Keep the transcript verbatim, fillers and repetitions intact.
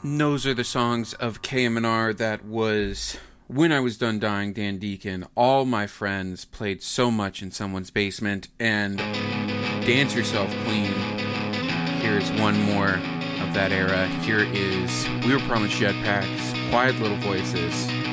Those are the songs of K M N R that was When I Was Done Dying, Dan Deacon. All my friends played so much in someone's basement, and Dance Yourself Clean. Here's one more of that era. Here is We Were Promised Jetpacks, Quiet Little Voices.